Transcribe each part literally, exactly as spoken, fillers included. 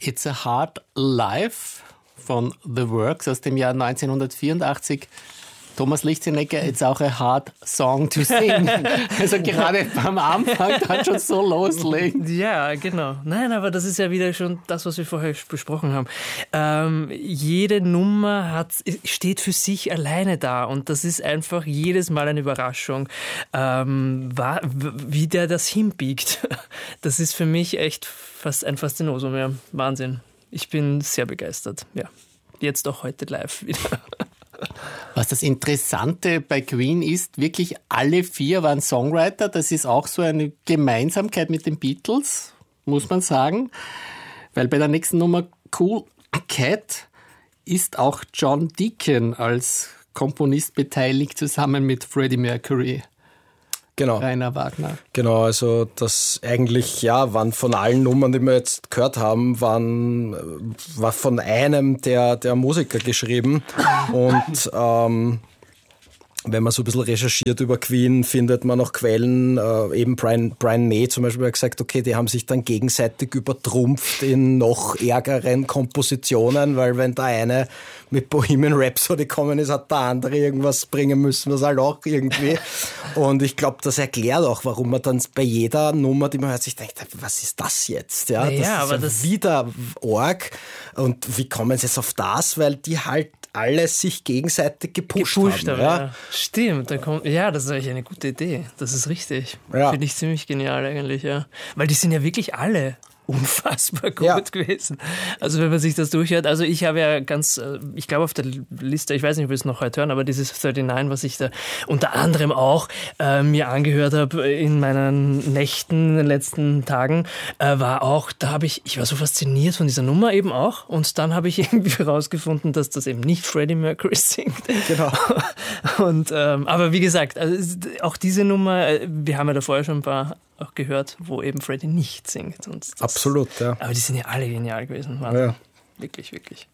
It's a Hard Life von The Works aus dem Jahr neunzehnhundertvierundachtzig. Thomas Lichtenegger, it's auch a hard song to sing. Also gerade beim Anfang kann schon so loslegen. Ja, genau. Nein, aber das ist ja wieder schon das, was wir vorher besprochen haben. Ähm, jede Nummer hat, steht für sich alleine da und das ist einfach jedes Mal eine Überraschung, ähm, war, wie der das hinbiegt. Das ist für mich echt fast ein Faszinosum. Ja. Wahnsinn. Ich bin sehr begeistert. Ja. Jetzt auch heute live wieder. Was das Interessante bei Queen ist, wirklich alle vier waren Songwriter. Das ist auch so eine Gemeinsamkeit mit den Beatles, muss man sagen. Weil bei der nächsten Nummer Cool Cat ist auch John Deacon als Komponist beteiligt, zusammen mit Freddie Mercury. Genau. Rainer Wagner. Genau, also das eigentlich, ja, waren von allen Nummern, die wir jetzt gehört haben, waren, war von einem der, der Musiker geschrieben. Und ähm, wenn man so ein bisschen recherchiert über Queen, findet man noch Quellen, äh, eben Brian, Brian May zum Beispiel hat gesagt, okay, die haben sich dann gegenseitig übertrumpft in noch ärgeren Kompositionen, weil wenn der eine mit Bohemian Rhapsody gekommen ist, hat der andere irgendwas bringen müssen, was halt auch irgendwie. Und ich glaube, das erklärt auch, warum man dann bei jeder Nummer, die man hört, sich denkt, was ist das jetzt? Ja, naja, das ist aber ja das wieder arg. Und wie kommen sie jetzt auf das? Weil die halt alle sich gegenseitig gepusht, gepusht haben. Ja. Ja. Stimmt, da kommt, ja, das ist eigentlich eine gute Idee. Das ist richtig. Ja. Finde ich ziemlich genial eigentlich, ja. Weil die sind ja wirklich alle unfassbar gut ja. gewesen. Also wenn man sich das durchhört, also ich habe ja ganz, ich glaube auf der Liste, ich weiß nicht, ob wir es noch heute hören, aber dieses neununddreißig, was ich da unter anderem auch äh, mir angehört habe in meinen Nächten, in den letzten Tagen, äh, war auch, da habe ich, ich war so fasziniert von dieser Nummer eben auch und dann habe ich irgendwie herausgefunden, dass das eben nicht Freddie Mercury singt. Genau. Und, ähm, aber wie gesagt, also auch diese Nummer, wir haben ja da vorher schon ein paar auch gehört, wo eben Freddie nicht singt. Und das, absolut, ja. Aber die sind ja alle genial gewesen. Wahnsinn. Ja. Wirklich, wirklich.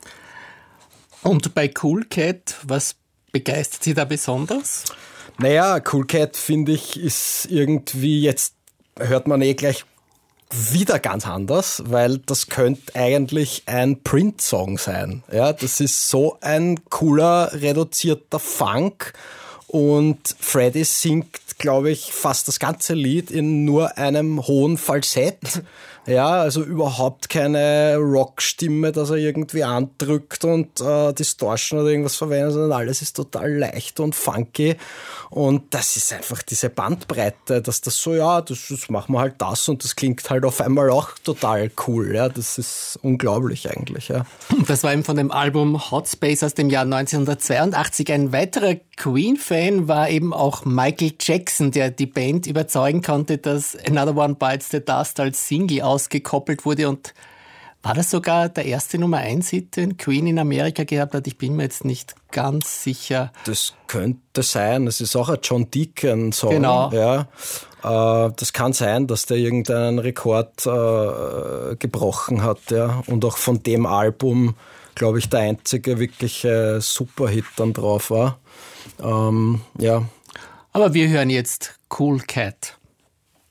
Und bei Cool Cat, was begeistert Sie da besonders? Naja, Cool Cat, finde ich, ist irgendwie, jetzt hört man eh gleich wieder ganz anders, weil das könnte eigentlich ein Prince-Song sein. Ja, das ist so ein cooler, reduzierter Funk und Freddie singt, glaube ich, fast das ganze Lied in nur einem hohen Falsett. Ja, also überhaupt keine Rockstimme, dass er irgendwie andrückt und äh, Distortion oder irgendwas verwendet, sondern alles ist total leicht und funky. Und das ist einfach diese Bandbreite, dass das so, ja, das, das machen wir halt das und das klingt halt auf einmal auch total cool. Ja, das ist unglaublich eigentlich. Ja. Das war eben von dem Album Hot Space aus dem Jahr neunzehnhundertzweiundachtzig. Ein weiterer Queen-Fan war eben auch Michael Jackson, der die Band überzeugen konnte, dass Another One Bites the Dust als Single ausgekoppelt wurde. Und war das sogar der erste Nummer eins Hit, den Queen in Amerika gehabt hat? Ich bin mir jetzt nicht ganz sicher. Das könnte sein. Das ist auch ein John Deacon-Song. Genau. Ja. Äh, das kann sein, dass der irgendeinen Rekord äh, gebrochen hat. Ja. Und auch von dem Album, glaube ich, der einzige wirkliche Superhit dann drauf war. Ähm, ja. Aber wir hören jetzt Cool Cat.